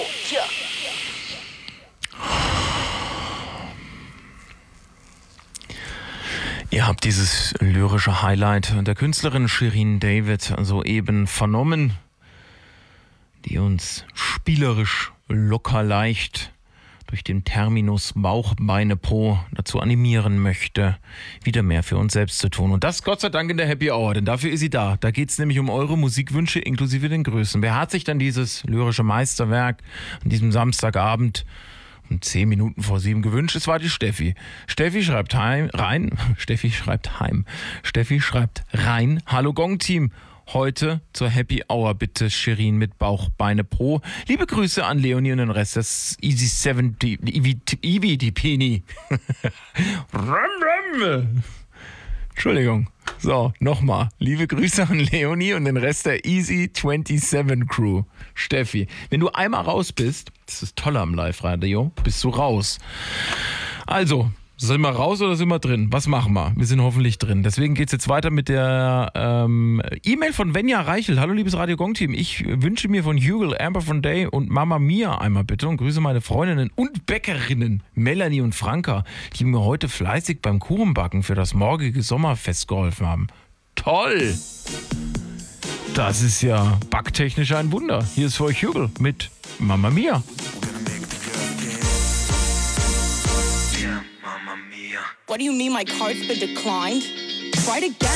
Ihr habt dieses lyrische Highlight der Künstlerin Shirin David soeben vernommen, die uns spielerisch, locker, leicht durch den Terminus Bauch, Beine, Po dazu animieren möchte, wieder mehr für uns selbst zu tun. Und das Gott sei Dank in der Happy Hour, denn dafür ist sie da. Da geht es nämlich um eure Musikwünsche inklusive den Größen. Wer hat sich dann dieses lyrische Meisterwerk an diesem Samstagabend um 10 Minuten vor 7 gewünscht? Es war die Steffi. Steffi schreibt rein. Steffi schreibt rein. Hallo Gong-Team. Heute zur Happy Hour bitte Shirin mit Bauch, Beine, Po. Liebe Grüße an Leonie und den Rest des Easy 70 EVDPini. Entschuldigung. So, nochmal. Liebe Grüße an Leonie und den Rest der Easy 27 Crew. Steffi, wenn du einmal raus bist, das ist toll am Live-Radio, bist du raus. Also, sind wir raus oder sind wir drin? Was machen wir? Wir sind hoffentlich drin. Deswegen geht's jetzt weiter mit der E-Mail von Venja Reichel. Hallo liebes Radio Gong Team. Ich wünsche mir von Hugel, Amber von Day und Mama Mia einmal bitte und grüße meine Freundinnen und Bäckerinnen Melanie und Franka, die mir heute fleißig beim Kuchenbacken für das morgige Sommerfest geholfen haben. Toll! Das ist ja backtechnisch ein Wunder. Hier ist für euch Hugel mit Mama Mia. What do you mean my card's been declined? Try to get